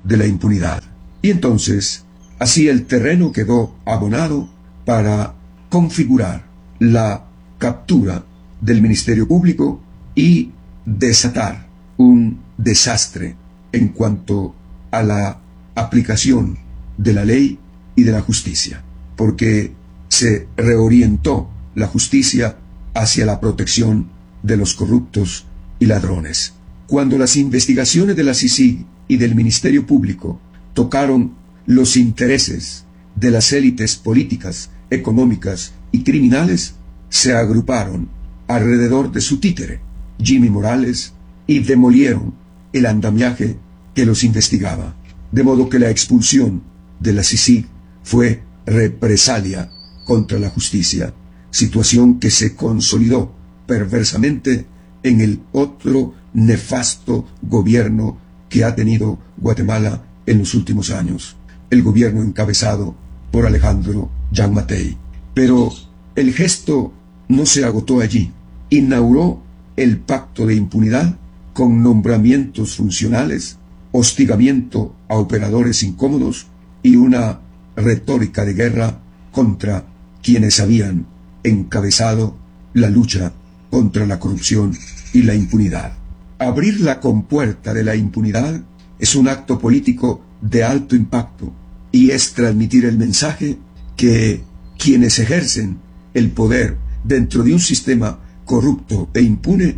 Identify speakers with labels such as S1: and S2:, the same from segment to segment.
S1: de la impunidad. Y entonces, así el terreno quedó abonado para configurar la captura del Ministerio Público y desatar un desastre en cuanto a la aplicación de la ley y de la justicia, porque se reorientó la justicia hacia la protección de los corruptos y ladrones. Cuando las investigaciones de la CICIG y del Ministerio Público tocaron los intereses de las élites políticas, económicas y criminales, se agruparon alrededor de su títere, Jimmy Morales, y demolieron el andamiaje que los investigaba. De modo que la expulsión de la CICIG fue represalia contra la justicia, situación que se consolidó perversamente en el otro nefasto gobierno que ha tenido Guatemala en los últimos años, el gobierno encabezado por Alejandro Giammattei. Pero el gesto no se agotó allí. Inauguró el pacto de impunidad con nombramientos funcionales, hostigamiento a operadores incómodos y una retórica de guerra contra quienes habían encabezado la lucha contra la corrupción y la impunidad. Abrir la compuerta de la impunidad es un acto político de alto impacto y es transmitir el mensaje que quienes ejercen el poder dentro de un sistema corrupto e impune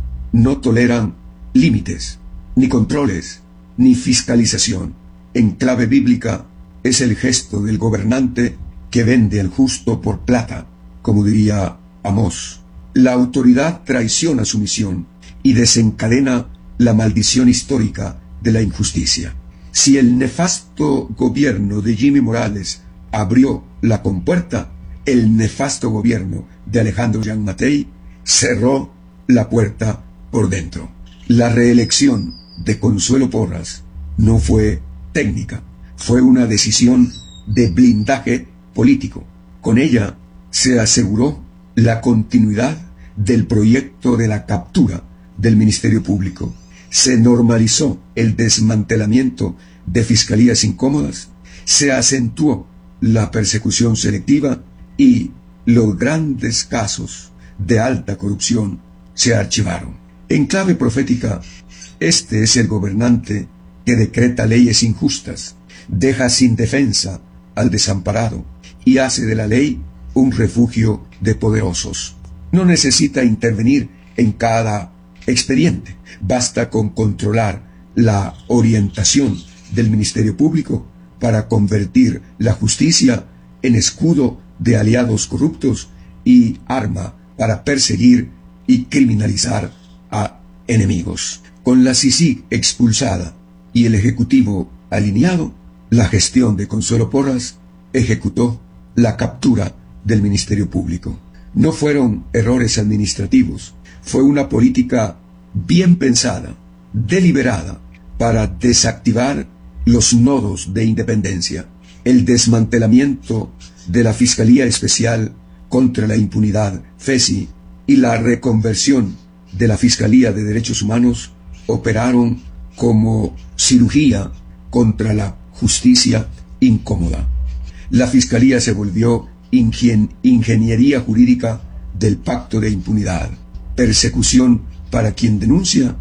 S1: no toleran límites, ni controles, ni fiscalización. En clave bíblica es el gesto del gobernante que vende al justo por plata, como diría Amós. La autoridad traiciona su misión y desencadena la maldición histórica de la injusticia. Si el nefasto gobierno de Jimmy Morales abrió la compuerta, el nefasto gobierno de Alejandro Giammattei cerró la puerta por dentro. La reelección de Consuelo Porras no fue técnica, fue una decisión de blindaje político. Con ella se aseguró la continuidad del proyecto de la captura del Ministerio Público. Se normalizó el desmantelamiento de fiscalías incómodas, se acentuó la persecución selectiva y los grandes casos de alta corrupción se archivaron. En clave profética, este es el gobernante que decreta leyes injustas, deja sin defensa al desamparado y hace de la ley un refugio de poderosos. No necesita intervenir en cada expediente, basta con controlar la orientación del Ministerio Público para convertir la justicia en escudo de aliados corruptos y arma para perseguir y criminalizar a enemigos. Con la CICIG expulsada y el Ejecutivo alineado, la gestión de Consuelo Porras ejecutó la captura del Ministerio Público. No fueron errores administrativos, fue una política bien pensada, deliberada, para desactivar los nodos de independencia, el desmantelamiento de la Fiscalía Especial contra la Impunidad, FESI, y la reconversión de la Fiscalía de Derechos Humanos operaron como cirugía contra la justicia incómoda. La Fiscalía se volvió ingeniería jurídica del pacto de impunidad, persecución para quien denuncia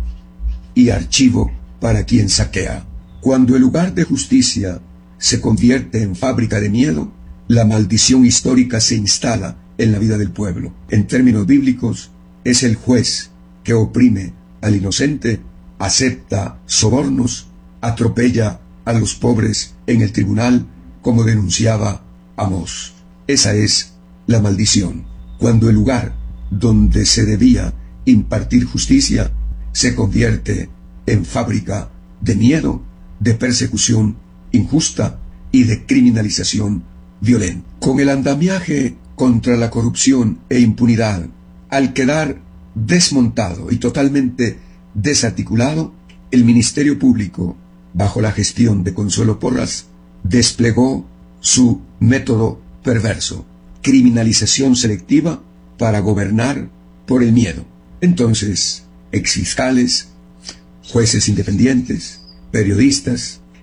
S1: y archivo para quien saquea. Cuando el lugar de justicia se convierte en fábrica de miedo, la maldición histórica se instala en la vida del pueblo. En términos bíblicos, es el juez que oprime al inocente, acepta sobornos, atropella a los pobres en el tribunal, como denunciaba Amós. Esa es la maldición. Cuando el lugar donde se debía impartir justicia se convierte en fábrica de miedo, de persecución injusta y de criminalización violenta. Con el andamiaje contra la corrupción e impunidad, al quedar desmontado y totalmente desarticulado, el Ministerio Público, bajo la gestión de Consuelo Porras, desplegó su método perverso, criminalización selectiva para gobernar por el miedo. Entonces, exfiscales, jueces independientes, periodistas,